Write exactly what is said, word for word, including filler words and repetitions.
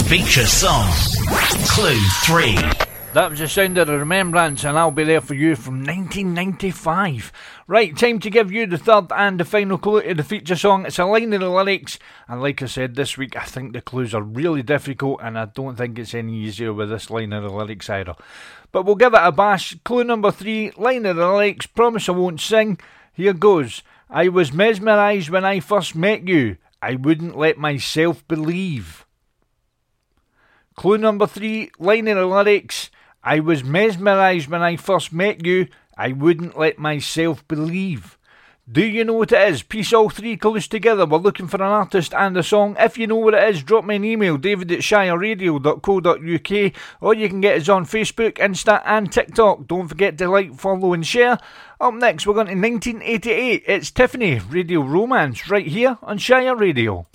Feature song. Clue three. That was the sound of the Remembrance, and I'll be there for you from nineteen ninety-five. Right, time to give you the third and the final clue to the feature song. It's a line of the lyrics, and like I said this week, I think the clues are really difficult, and I don't think it's any easier with this line of the lyrics either. But we'll give it a bash. Clue number three, line of the lyrics, promise I won't sing. Here goes. I was mesmerised when I first met you. I wouldn't let myself believe. Clue number three, line of the lyrics. I was mesmerised when I first met you. I wouldn't let myself believe. Do you know what it is? Piece all three clues together. We're looking for an artist and a song. If you know what it is, drop me an email, david at shire radio dot co dot uk, or you can get us on Facebook, Insta and TikTok. Don't forget to like, follow and share. Up next, we're going to nineteen eighty-eight. It's Tiffany, Radio Romance, right here on Shire Radio.